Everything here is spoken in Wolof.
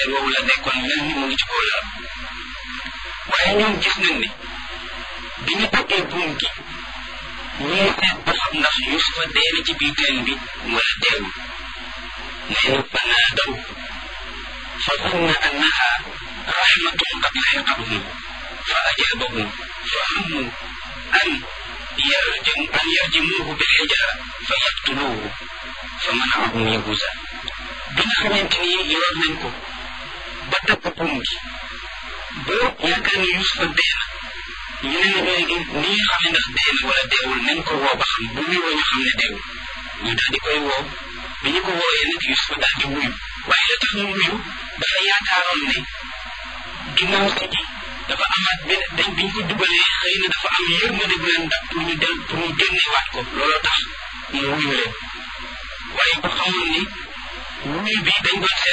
woowu la nekkoon mel ni mu ngi ci kaw laal waaye ñoom gis nañ ne bi ñu takkee buum gi ñuy seet ba xam ndax Yuusufa dee na ci biir teen bi wala deewul nee na fa naadaw fa zanna annaha rahmatun qad lahiqathum fa ajabahum fa hammu an yarjimuhu bil hijara fa yaqtuluhu fa mana'ahum Yahuza bi nga xamante ni yor nañ ko ba takk buum gi ba yaakaar ne Yuusufa dee na ñu ne léegi ni nga xam ne ndax dee na wala deewul nañ ko woo ba xam bu muy woo ñu xam ne deewul ñu daal di koy woo bi ñu ko wooyee nag Yuusufa daal di wuyu waaye la tax mu wuyu dafa yaakaaroon ne ginnaaw si ji dafa amaat benn biñ ko dugalee xëy na dafa am yërmande bu leen dab pour ñu génneewaat ko looloo tax mu wuyu leen waaye ba xamul ni wuyu bi dañ doon seet